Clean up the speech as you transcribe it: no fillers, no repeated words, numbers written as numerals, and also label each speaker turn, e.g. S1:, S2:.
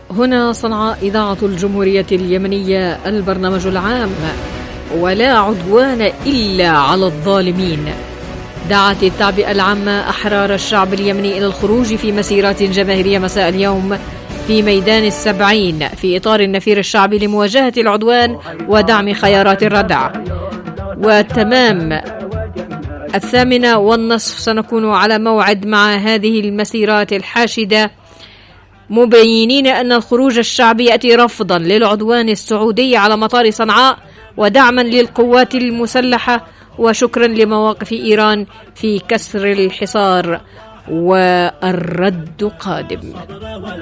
S1: هنا صنعاء، إذاعة الجمهورية اليمنية، البرنامج العام. ولا عدوان إلا على الظالمين. دعت التعبئة العامة أحرار الشعب اليمني إلى الخروج في مسيرات جماهيرية مساء اليوم في ميدان السبعين في إطار النفير الشعبي لمواجهة العدوان ودعم خيارات الردع. وتمام 8:30 سنكون على موعد مع هذه المسيرات الحاشدة، مبينين أن الخروج الشعبي يأتي رفضا للعدوان السعودي على مطار صنعاء ودعما للقوات المسلحة وشكرا لمواقف إيران في كسر الحصار، والرد قادم.